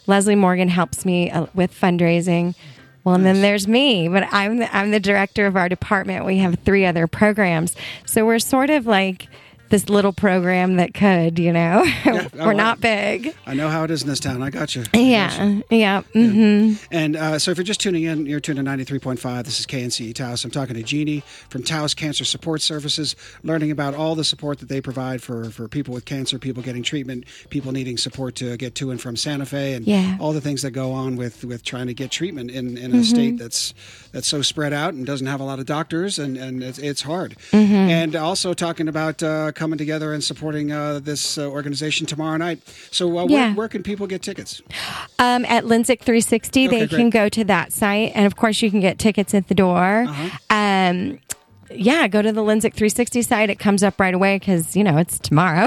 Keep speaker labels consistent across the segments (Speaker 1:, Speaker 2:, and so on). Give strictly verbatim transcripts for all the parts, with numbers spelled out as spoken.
Speaker 1: Leslie Morgan helps me uh, with fundraising. Well, and then there's me, but I'm the, I'm the director of our department. We have three other programs. So we're sort of like this little program that could, you know,
Speaker 2: Yeah.
Speaker 1: we're
Speaker 2: Oh,
Speaker 1: not
Speaker 2: I,
Speaker 1: big.
Speaker 2: I know how it is in this town. I got you. I
Speaker 1: Yeah.
Speaker 2: got you.
Speaker 1: Yeah. Mm-hmm.
Speaker 2: Yeah. And uh, so if you're just tuning in, you're tuned to ninety-three point five. This is K N C E Taos. I'm talking to Jeannie from Taos Cancer Support Services, learning about all the support that they provide for, for people with cancer, people getting treatment, people needing support to get to and from Santa Fe, and
Speaker 1: Yeah.
Speaker 2: all the things that go on with, with trying to get treatment in, in a
Speaker 1: Mm-hmm.
Speaker 2: state that's that's so spread out and doesn't have a lot of doctors, and, and it's, it's hard.
Speaker 1: Mm-hmm.
Speaker 2: And also talking about uh, coming together and supporting uh, this uh, organization tomorrow night. So uh,
Speaker 1: Yeah.
Speaker 2: where, where can people get tickets?
Speaker 1: Um, at Linsick three sixty,
Speaker 2: Okay,
Speaker 1: they
Speaker 2: great.
Speaker 1: can go to that site. And of course, you can get tickets at the door.
Speaker 2: Uh-huh.
Speaker 1: Um, yeah, go to the Linsick three sixty site. It comes up right away because, you know, it's tomorrow.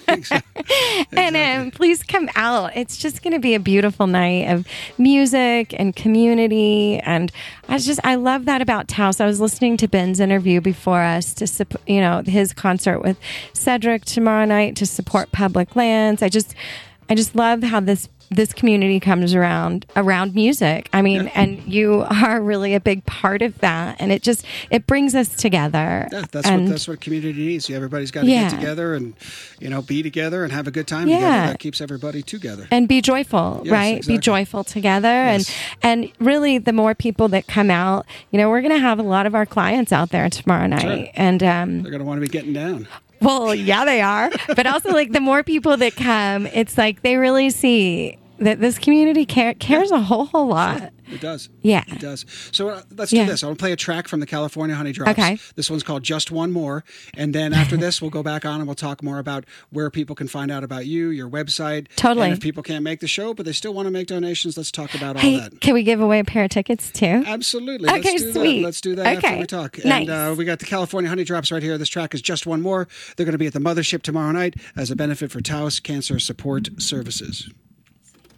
Speaker 1: And um, please come out. It's just going to be a beautiful night of music and community. And I was just, I love that about Taos. I was listening to Ben's interview before us to, sup- you know, his concert with Cedric tomorrow night to support public lands. I just, I just love how this this community comes around around music. I mean,
Speaker 2: Yeah.
Speaker 1: and you are really a big part of that, and it just it brings us together.
Speaker 2: Yeah, that's
Speaker 1: and
Speaker 2: what that's what community needs. Everybody's got to
Speaker 1: Yeah.
Speaker 2: get together and, you know, be together and have a good time
Speaker 1: Yeah.
Speaker 2: together. That keeps everybody together.
Speaker 1: and be joyful,
Speaker 2: Yes,
Speaker 1: right?
Speaker 2: exactly.
Speaker 1: Be joyful together,
Speaker 2: Yes.
Speaker 1: and and really, the more people that come out, you know, we're going to have a lot of our clients out there tomorrow night,
Speaker 2: Sure.
Speaker 1: and um,
Speaker 2: They're going to want to be getting down.
Speaker 1: well, yeah, they are, but also like the more people that come, it's like they really see that this community care, cares a whole whole lot.
Speaker 2: It does.
Speaker 1: Yeah.
Speaker 2: It does. So uh, let's
Speaker 1: Yeah.
Speaker 2: do this. I want to play a track from the California Honey Drops.
Speaker 1: Okay.
Speaker 2: This one's called Just One More. And then after this, we'll go back on and we'll talk more about where people can find out about you, your website.
Speaker 1: Totally.
Speaker 2: And if people can't make the show, but they still want to make donations, let's talk about all
Speaker 1: Hey,
Speaker 2: that.
Speaker 1: can we give away a pair of tickets too?
Speaker 2: Absolutely.
Speaker 1: Okay,
Speaker 2: Let's do
Speaker 1: sweet.
Speaker 2: that. Let's do that after
Speaker 1: Okay,
Speaker 2: we talk.
Speaker 1: nice.
Speaker 2: And uh, we got the California Honey Drops right here. This track is Just One More. They're going to be at the Mothership tomorrow night as a benefit for Taos Cancer Support Services.